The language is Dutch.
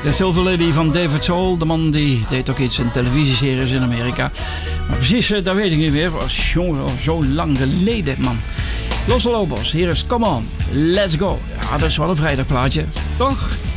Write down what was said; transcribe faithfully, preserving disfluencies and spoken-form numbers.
De Silver Lady van David Soul. De man die deed ook iets in televisieseries in Amerika. Maar precies, dat weet ik niet meer. Was jongen, zo lang geleden, man. Los Lobos, hier is Come On, Let's Go. Ja, dat is wel een vrijdagplaatje, toch?